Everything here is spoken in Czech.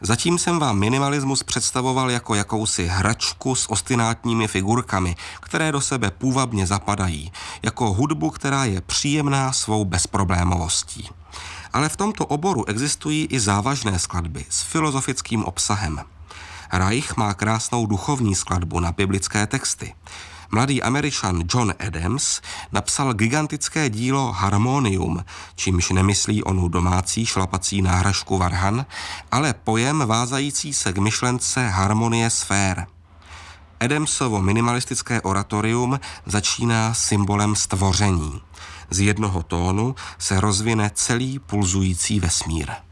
Zatím jsem vám minimalismus představoval jako jakousi hračku s ostinátními figurkami, které do sebe půvabně zapadají, jako hudbu, která je příjemná svou bezproblémovostí. Ale v tomto oboru existují i závažné skladby s filozofickým obsahem. Reich má krásnou duchovní skladbu na biblické texty. Mladý Američan John Adams napsal gigantické dílo Harmonium, čímž nemyslí onu domácí šlapací náhražku varhan, ale pojem vázající se k myšlence harmonie sfér. Adamsovo minimalistické oratorium začíná symbolem stvoření. Z jednoho tónu se rozvine celý pulzující vesmír.